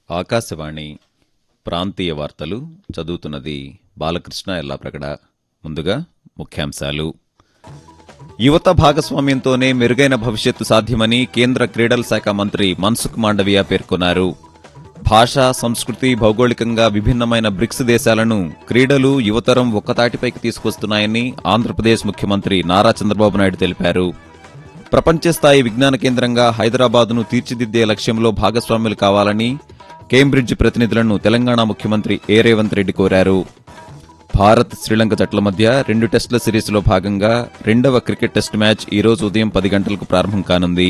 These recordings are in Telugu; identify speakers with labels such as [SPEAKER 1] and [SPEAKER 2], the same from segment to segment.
[SPEAKER 1] ఆకాశవాణి ప్రాంతీయ వార్తలు చదువుతున్నది బాలకృష్ణ ఎల్లాప్రగడ. ముందుగా ముఖ్యాంశాలు. యువత భాగస్వామ్యంతోనే మెరుగైన భవిష్యత్తు సాధ్యమని కేంద్ర క్రీడల శాఖ మంత్రి మన్సుఖ్ మాండవీయ పేర్కొన్నారు. భాష, సంస్కృతి, భౌగోళికంగా విభిన్నమైన బ్రిక్స్ దేశాలను క్రీడలు యువతరం ఒక్కతాటిపైకి తీసుకొస్తున్నాయని ఆంధ్రప్రదేశ్ ముఖ్యమంత్రి నారా చంద్రబాబు నాయుడు తెలిపారు. ప్రపంచ స్థాయి విజ్ఞాన కేంద్రంగా హైదరాబాద్ను తీర్చిదిద్దే లక్ష్యంలో భాగస్వాములు కావాలని కేంబ్రిడ్జ్ ప్రతినిధులను తెలంగాణ ముఖ్యమంత్రి ఏ రేవంత్ రెడ్డి కోరారు. భారత్, శ్రీలంక జట్ల మధ్య 2 టెస్టుల సిరీస్లో భాగంగా 2వ క్రికెట్ టెస్టు మ్యాచ్ ఈ రోజు ఉదయం 10 గంటలకు ప్రారంభం కానుంది.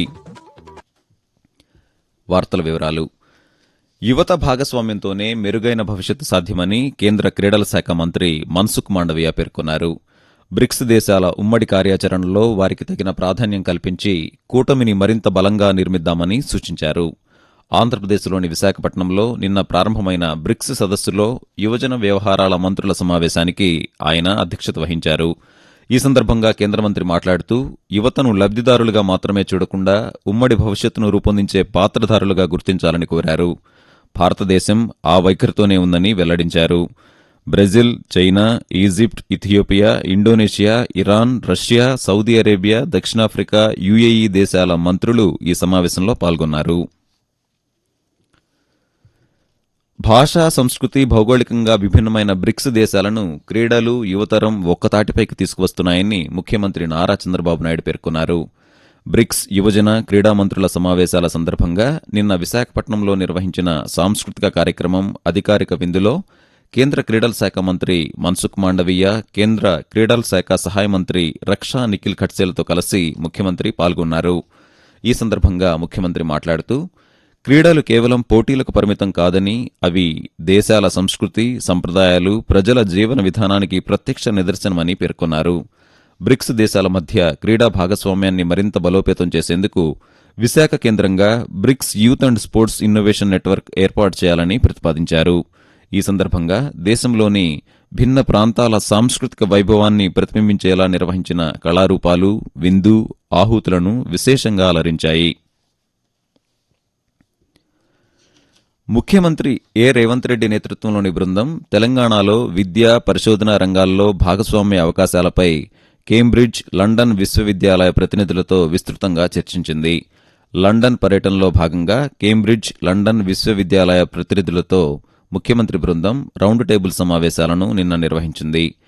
[SPEAKER 1] వార్తల వివరాలు. యువత భాగస్వామ్యంతోనే మెరుగైన భవిష్యత్తు సాధ్యమని కేంద్ర క్రీడల శాఖ మంత్రి మన్సుఖ్ మాండవీయ పేర్కొన్నారు. బ్రిక్స్ దేశాల ఉమ్మడి కార్యాచరణలో వారికి తగిన ప్రాధాన్యం కల్పించి కూటమిని మరింత బలంగా నిర్మిద్దామని సూచించారు. ఆంధ్రప్రదేశ్లోని విశాఖపట్నంలో నిన్న ప్రారంభమైన బ్రిక్స్ సదస్సులో యువజన వ్యవహారాల మంత్రుల సమావేశానికి ఆయన అధ్యక్షత వహించారు. ఈ సందర్భంగా కేంద్ర మంత్రి మాట్లాడుతూ యువతను లబ్దిదారులుగా మాత్రమే చూడకుండా ఉమ్మడి భవిష్యత్తును రూపొందించే పాత్రధారులుగా గుర్తించాలని కోరారు. భారతదేశం ఆ వైఖరితోనే ఉందని వెల్లడించారు. Brazil, China, Egypt, Ethiopia, Indonesia, Iran, Russia, Saudi Arabia, దక్షిణాఫ్రికా, యుఏఈ దేశాల మంత్రులు ఈ సమావేశంలో పాల్గొన్నారు. భాషా, సంస్కృతి, భౌగోళికంగా విభిన్నమైన బ్రిక్స్ దేశాలను క్రీడలు యువతరం ఒక్కతాటిపైకి తీసుకువస్తున్నాయని ముఖ్యమంత్రి నారా చంద్రబాబు నాయుడు పేర్కొన్నారు. బ్రిక్స్ యువజన క్రీడా మంత్రుల సమావేశాల సందర్భంగా నిన్న విశాఖపట్నంలో నిర్వహించిన సాంస్కృతిక కార్యక్రమం అధికారిక విందులో కేంద్ర క్రీడల శాఖ మంత్రి మన్సుఖ్ మాండవీయ, కేంద్ర క్రీడల శాఖ సహాయ మంత్రి రక్షా నిఖిల్ ఖడ్సేలతో కలిసి ముఖ్యమంత్రి పాల్గొన్నారు. ఈ సందర్భంగా ముఖ్యమంత్రి మాట్లాడుతూ క్రీడలు కేవలం పోటీలకు పరిమితం కాదని అవి దేశాల సంస్కృతి, సంప్రదాయాలు, ప్రజల జీవన విధానానికి ప్రత్యక్ష నిదర్శనమని పేర్కొన్నారు. బ్రిక్స్ దేశాల మధ్య క్రీడా భాగస్వామ్యాన్ని మరింత బలోపేతం చేసేందుకు విశాఖ కేంద్రంగా bricks youth and sports innovation network ఏర్పాటు చేయాలని ప్రతిపాదించారు. ఈ సందర్భంగా దేశంలోని భిన్న ప్రాంతాల సాంస్కృతిక వైభవాన్ని ప్రతిబింబించేలా నిర్వహించిన కళారూపాలు, విందు, ఆహూతులను విశేషంగా అలరించాయి. ముఖ్యమంత్రి ఏ రేవంత్ రెడ్డి నేతృత్వంలోని బృందం తెలంగాణలో విద్య, పరిశోధన రంగాల్లో భాగస్వామ్య అవకాశాలపై కేంబ్రిడ్జ్, లండన్ విశ్వవిద్యాలయ ప్రతినిధులతో విస్తృతంగా చర్చించింది. లండన్ పర్యటనలో భాగంగా కేంబ్రిడ్జ్, లండన్ విశ్వవిద్యాలయ ప్రతినిధులతో ముఖ్యమంత్రి బృందం రౌండ్ టేబుల్ సమావేశాలను నిన్న నిర్వహించింది.